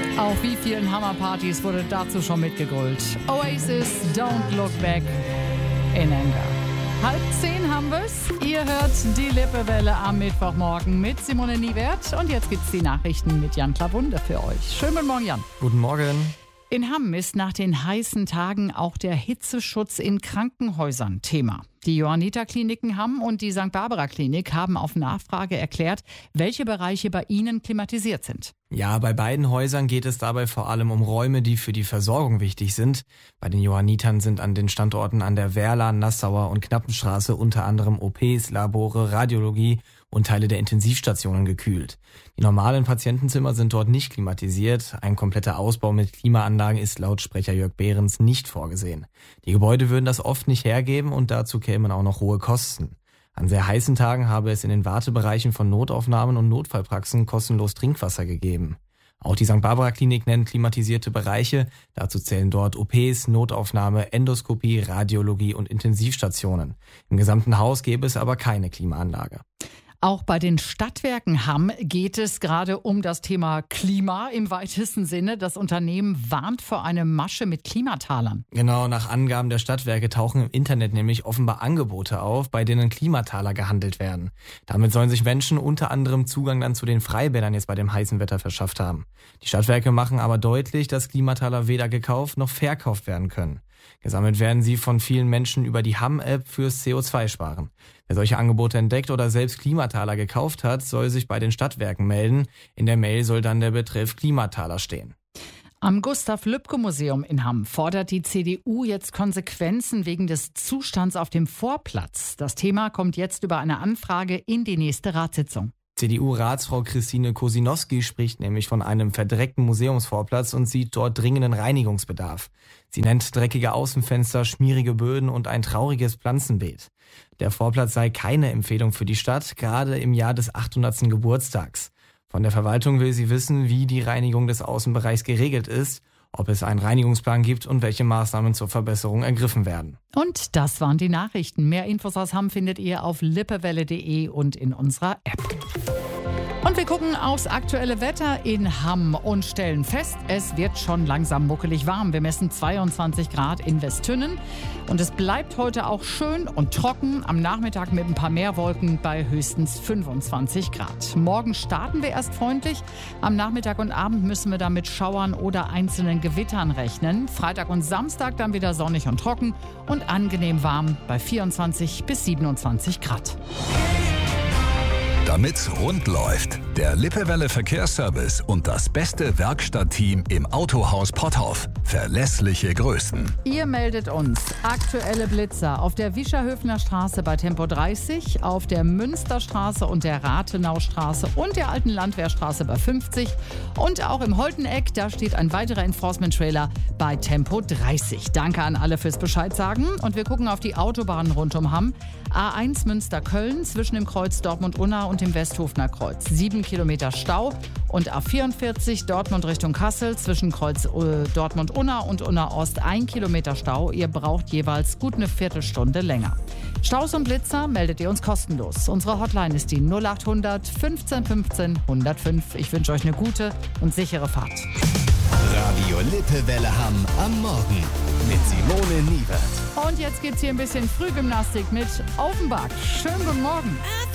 Auf wie vielen Hammerpartys wurde dazu schon mitgegrölt? Oasis, Don't Look Back in Anger. 9:30 haben wir's. Ihr hört die Lippewelle am Mittwochmorgen mit Simone Niewert. Und jetzt gibt's die Nachrichten mit Jan Klawunde für euch. Schönen guten Morgen, Jan. Guten Morgen. In Hamm ist nach den heißen Tagen auch der Hitzeschutz in Krankenhäusern Thema. Die Johanniter-Kliniken Hamm und die St. Barbara-Klinik haben auf Nachfrage erklärt, welche Bereiche bei ihnen klimatisiert sind. Ja, bei beiden Häusern geht es dabei vor allem um Räume, die für die Versorgung wichtig sind. Bei den Johannitern sind an den Standorten an der Werler, Nassauer und Knappenstraße unter anderem OPs, Labore, Radiologie und Teile der Intensivstationen gekühlt. Die normalen Patientenzimmer sind dort nicht klimatisiert. Ein kompletter Ausbau mit Klimaanlagen ist laut Sprecher Jörg Behrens nicht vorgesehen. Die Gebäude würden das oft nicht hergeben und dazu kämen auch noch hohe Kosten. An sehr heißen Tagen habe es in den Wartebereichen von Notaufnahmen und Notfallpraxen kostenlos Trinkwasser gegeben. Auch die St. Barbara-Klinik nennt klimatisierte Bereiche. Dazu zählen dort OPs, Notaufnahme, Endoskopie, Radiologie und Intensivstationen. Im gesamten Haus gäbe es aber keine Klimaanlage. Auch bei den Stadtwerken Hamm geht es gerade um das Thema Klima im weitesten Sinne. Das Unternehmen warnt vor einer Masche mit Klimatalern. Genau, nach Angaben der Stadtwerke tauchen im Internet nämlich offenbar Angebote auf, bei denen Klimataler gehandelt werden. Damit sollen sich Menschen unter anderem Zugang dann zu den Freibädern jetzt bei dem heißen Wetter verschafft haben. Die Stadtwerke machen aber deutlich, dass Klimataler weder gekauft noch verkauft werden können. Gesammelt werden sie von vielen Menschen über die Hamm-App fürs CO2-Sparen. Wer solche Angebote entdeckt oder selbst Klimataler gekauft hat, soll sich bei den Stadtwerken melden. In der Mail soll dann der Betreff Klimataler stehen. Am Gustav-Lübcke-Museum in Hamm fordert die CDU jetzt Konsequenzen wegen des Zustands auf dem Vorplatz. Das Thema kommt jetzt über eine Anfrage in die nächste Ratssitzung. CDU-Ratsfrau Christine Kosinowski spricht nämlich von einem verdreckten Museumsvorplatz und sieht dort dringenden Reinigungsbedarf. Sie nennt dreckige Außenfenster, schmierige Böden und ein trauriges Pflanzenbeet. Der Vorplatz sei keine Empfehlung für die Stadt, gerade im Jahr des 800. Geburtstags. Von der Verwaltung will sie wissen, wie die Reinigung des Außenbereichs geregelt ist, ob es einen Reinigungsplan gibt und welche Maßnahmen zur Verbesserung ergriffen werden. Und das waren die Nachrichten. Mehr Infos aus Hamm findet ihr auf lippewelle.de und in unserer App. Und wir gucken aufs aktuelle Wetter in Hamm und stellen fest, es wird schon langsam muckelig warm. Wir messen 22 Grad in Westtünnen und es bleibt heute auch schön und trocken. Am Nachmittag mit ein paar mehr Wolken bei höchstens 25 Grad. Morgen starten wir erst freundlich. Am Nachmittag und Abend müssen wir dann mit Schauern oder einzelnen Gewittern rechnen. Freitag und Samstag dann wieder sonnig und trocken und angenehm warm bei 24 bis 27 Grad. Damit's rund läuft, der Lippewelle Verkehrsservice und das beste Werkstattteam im Autohaus Potthoff. Verlässliche Größen. Ihr meldet uns aktuelle Blitzer auf der Wischerhöfener Straße bei Tempo 30, auf der Münsterstraße und der Rathenaustraße und der Alten Landwehrstraße bei 50 und auch im Holteneck, da steht ein weiterer Enforcement-Trailer bei Tempo 30. Danke an alle fürs Bescheid sagen und wir gucken auf die Autobahnen rund um Hamm. A1 Münster-Köln zwischen dem Kreuz Dortmund-Unna und dem Westhofener Kreuz. 7 Kilometer Stau und A44 Dortmund Richtung Kassel zwischen Kreuz Dortmund-Unna und Unna-Ost 1 Kilometer Stau. Ihr braucht jeweils gut eine Viertelstunde länger. Staus und Blitzer meldet ihr uns kostenlos. Unsere Hotline ist die 0800 15 15 105. Ich wünsche euch eine gute und sichere Fahrt. Radio Lippewelle Hamm am Morgen mit Simone Niewert. Und jetzt gibt's hier ein bisschen Frühgymnastik mit Offenbach. Schönen guten Morgen.